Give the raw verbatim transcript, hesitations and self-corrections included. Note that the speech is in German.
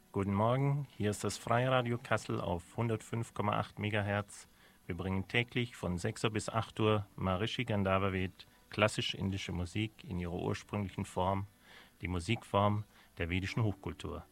Guten Morgen, hier ist das Freiradio Kassel auf hundertfünf Komma acht Megahertz. Wir bringen täglich von sechs Uhr bis acht Uhr Maharishi Gandharva Ved, klassisch-indische Musik in ihrer ursprünglichen Form, die Musikform der vedischen Hochkultur.